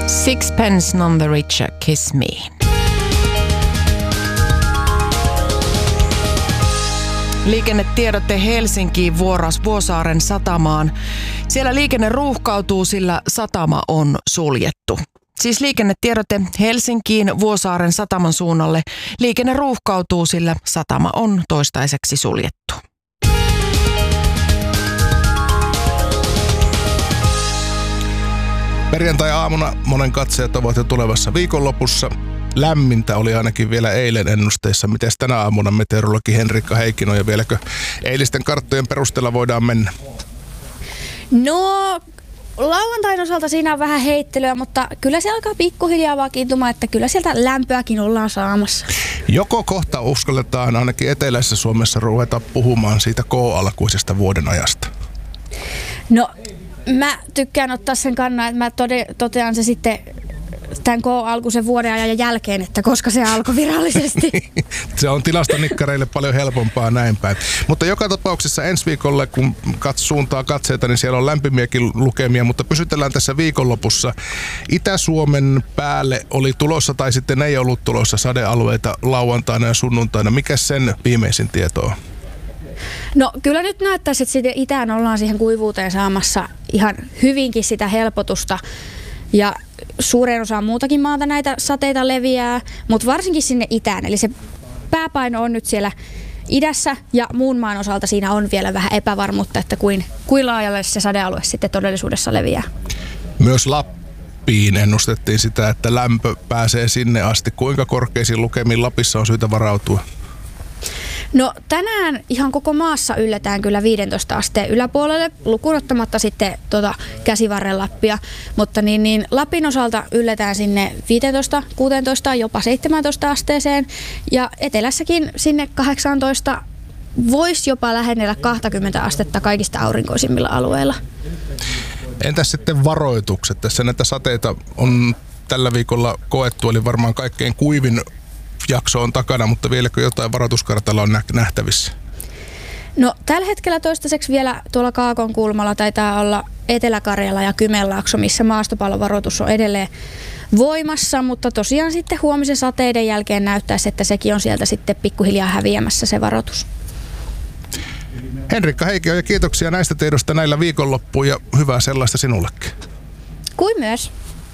Sixpence none the richer, kiss me. Liikennetiedote Helsinkiin Vuosaaren satamaan. Siellä liikenne ruuhkautuu, sillä satama on suljettu. Siis liikennetiedote Helsinkiin Vuosaaren sataman suunnalle. Liikenne ruuhkautuu, sillä satama on toistaiseksi suljettu. Perjantai-aamuna monen katsojat ovat jo tulevassa viikonlopussa. Lämmintä oli ainakin vielä eilen ennusteissa. Miten tänä aamuna meteorologi Henrikka Heikkinen ja vieläkö eilisten karttojen perusteella voidaan mennä? No, lauantain osalta siinä on vähän heittelyä, mutta kyllä se alkaa pikkuhiljaa vakiintumaan, että kyllä sieltä lämpöäkin ollaan saamassa. Joko kohta uskalletaan ainakin eteläisessä Suomessa ruveta puhumaan siitä K-alkuisesta vuoden ajasta? No, mä tykkään ottaa sen kannan, että mä totean se sitten tämän K-alkuisen vuoden ajan jälkeen, että koska se alkoi virallisesti. Se on tilastonikkareille paljon helpompaa näin päin. Mutta joka tapauksessa ensi viikolle, kun suuntaa katseita, niin siellä on lämpimiäkin lukemia, mutta pysytellään tässä viikonlopussa. Itä-Suomen päälle oli tulossa tai sitten ei ollut tulossa sadealueita lauantaina ja sunnuntaina. Mikä sen viimeisin tieto on? No kyllä nyt näyttäisi, että siitä itään ollaan siihen kuivuuteen saamassa ihan hyvinkin sitä helpotusta. Ja suurin osa muutakin maata näitä sateita leviää, mutta varsinkin sinne itään. Eli se pääpaino on nyt siellä idässä ja muun maan osalta siinä on vielä vähän epävarmuutta, että kuin laajalle se sadealue sitten todellisuudessa leviää. Myös Lappiin ennustettiin sitä, että lämpö pääsee sinne asti. Kuinka korkeisiin lukemiin Lapissa on syytä varautua? No tänään ihan koko maassa ylletään kyllä 15 asteen yläpuolelle, lukuun ottamatta sitten Käsivarren Lappia, mutta niin Lapin osalta ylletään sinne 15, 16, jopa 17 asteeseen ja etelässäkin sinne 18 voisi jopa lähennellä 20 astetta kaikista aurinkoisimmilla alueilla. Entäs sitten varoitukset? Tässä näitä sateita on tällä viikolla koettu, eli varmaan kaikkein kuivin jakso on takana, mutta vieläkö jotain varoituskartalla on nähtävissä? No tällä hetkellä toistaiseksi vielä tuolla Kaakon kulmalla taitaa olla Etelä-Karjala ja Kymenlaakso, missä maastopallovaroitus on edelleen voimassa, mutta tosiaan sitten huomisen sateiden jälkeen näyttäisi, että sekin on sieltä sitten pikkuhiljaa häviämässä se varoitus. Henrikka Heikkinen, ja kiitoksia näistä tiedosta näillä viikonloppuun ja hyvää sellaista sinullekin. Kuin myös.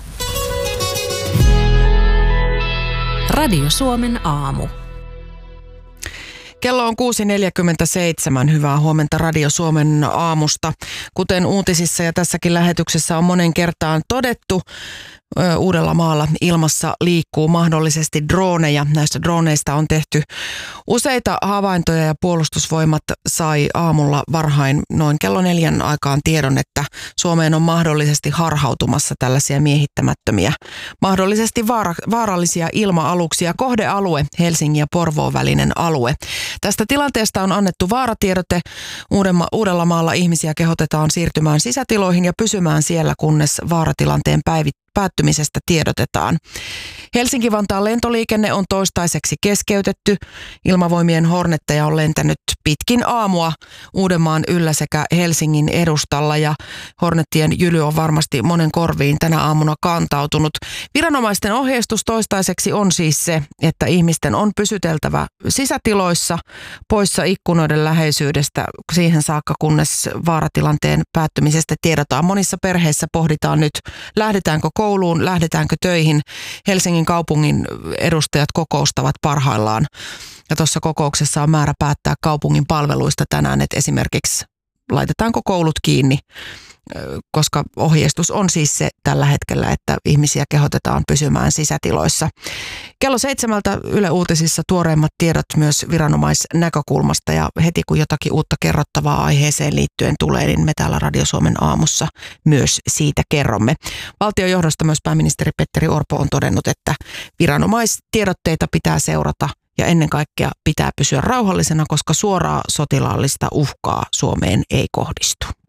Radio Suomen aamu. Kello on 6.47. Hyvää huomenta Radio Suomen aamusta. Kuten uutisissa ja tässäkin lähetyksessä on monen kertaan todettu, Uudellamaalla ilmassa liikkuu mahdollisesti droneja. Näistä droneista on tehty useita havaintoja ja Puolustusvoimat sai aamulla varhain noin kello 4 aikaan tiedon, että Suomeen on mahdollisesti harhautumassa tällaisia miehittämättömiä, mahdollisesti vaarallisia ilma-aluksia. Kohdealue Helsingin ja Porvoon välinen alue. Tästä tilanteesta on annettu vaaratiedote. Uudellamaalla ihmisiä kehotetaan siirtymään sisätiloihin ja pysymään siellä, kunnes vaaratilanteen päättymisestä tiedotetaan. Helsinki-Vantaan lentoliikenne on toistaiseksi keskeytetty. Ilmavoimien Hornetteja on lentänyt pitkin aamua Uudenmaan yllä sekä Helsingin edustalla ja Hornettien jyly on varmasti monen korviin tänä aamuna kantautunut. Viranomaisten ohjeistus toistaiseksi on siis se, että ihmisten on pysyteltävä sisätiloissa poissa ikkunoiden läheisyydestä siihen saakka, kunnes vaaratilanteen päättymisestä tiedotaan. Monissa perheissä pohditaan nyt, lähdetäänkö kouluun, lähdetäänkö töihin. Helsingin kaupungin edustajat kokoustavat parhaillaan. Ja tuossa kokouksessa on määrä päättää kaupungin palveluista tänään, että esimerkiksi laitetaanko koulut kiinni, koska ohjeistus on siis se tällä hetkellä, että ihmisiä kehotetaan pysymään sisätiloissa. Kello 7 Yle Uutisissa tuoreimmat tiedot myös viranomaisnäkökulmasta ja heti kun jotakin uutta kerrottavaa aiheeseen liittyen tulee, niin me täällä Radio Suomen aamussa myös siitä kerromme. Valtionjohdosta myös pääministeri Petteri Orpo on todennut, että viranomaistiedotteita pitää seurata ja ennen kaikkea pitää pysyä rauhallisena, koska suoraa sotilaallista uhkaa Suomeen ei kohdistu.